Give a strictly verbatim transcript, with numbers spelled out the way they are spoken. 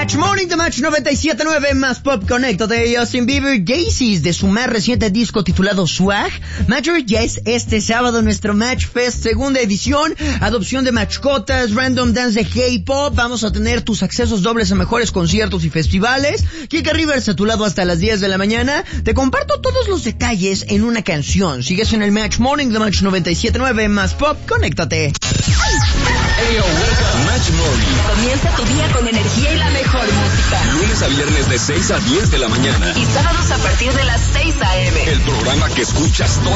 Match Morning de Match noventa y siete punto nueve más Pop. Conéctate. Justin Bieber, Daisies, de su más reciente disco titulado Swag. Matcher, ya es este sábado nuestro Match Fest segunda edición. Adopción de mascotas, random dance de K-pop. Vamos a tener tus accesos dobles a mejores conciertos y festivales. Kika Rivers a tu lado hasta las diez de la mañana. Te comparto todos los detalles en una canción. Sigues en el Match Morning de Match noventa y siete punto nueve más Pop. Conéctate. Hey, oh, Match Morning. Comienza tu día con energía y la mejor música. Lunes a viernes de seis a diez de la mañana. Y sábados a partir de las seis a eme. El programa que escuchas todas